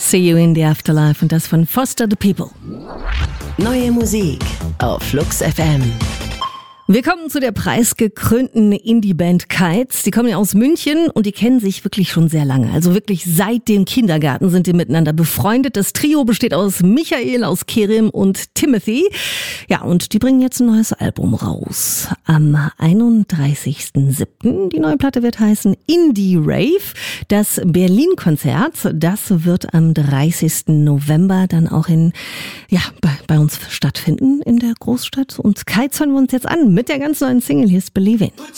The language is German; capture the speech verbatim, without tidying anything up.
See You in the Afterlife und das von Foster the People. Neue Musik auf Flux F M. Wir kommen zu der preisgekrönten Indie-Band Kites. Die kommen ja aus München und die kennen sich wirklich schon sehr lange. Also wirklich seit dem Kindergarten sind die miteinander befreundet. Das Trio besteht aus Michael, aus Kerim und Timothy. Ja, und die bringen jetzt ein neues Album raus. Am einunddreißigsten siebten Die neue Platte wird heißen Indie Rave. Das Berlin-Konzert, das wird am dreißigsten November dann auch in, ja, bei, bei uns stattfinden in der Großstadt. Und Kites hören wir uns jetzt an mit der ganz neuen Single. Hier ist Believe In.